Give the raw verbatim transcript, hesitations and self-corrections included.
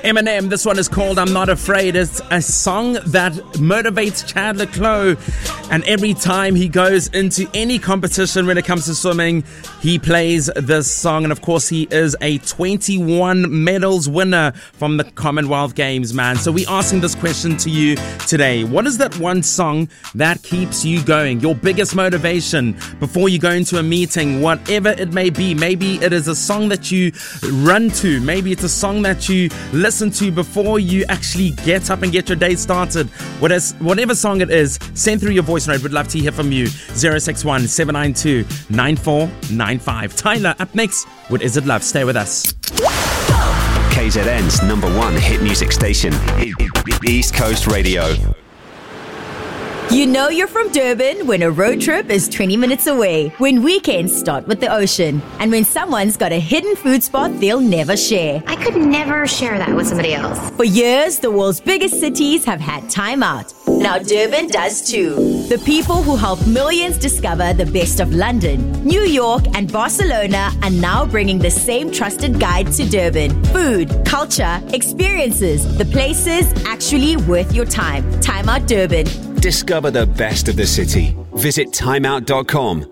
Eminem, this one is called I'm Not Afraid. It's a song that motivates Chandler Clough. And every time he goes into any competition when it comes to swimming, he plays this song. And of course, he is a twenty-one medals winner from the Commonwealth Games, man. So we're asking this question to you today. What is that one song that keeps you going? Your biggest motivation before you go into a meeting, whatever it may be. Maybe it is a song that you run to. Maybe it's a song that you listen to before you actually get up and get your day started. What is, whatever song it is, send through your voice note. We'd love to hear from you. zero six one, seven nine two, nine four nine five. Tyler up next with Is It Love? Stay with us. K Z N's number one hit music station, East Coast Radio. You know you're from Durban when a road trip is twenty minutes away, when weekends start with the ocean, and when someone's got a hidden food spot they'll never share. I could never share that with somebody else. For years, the world's biggest cities have had Time Out. Now Durban does too. The people who help millions discover the best of London, New York, and Barcelona are now bringing the same trusted guide to Durban. Food, culture, experiences, the places actually worth your time. Time Out Durban. Discover the best of the city. Visit time out dot com.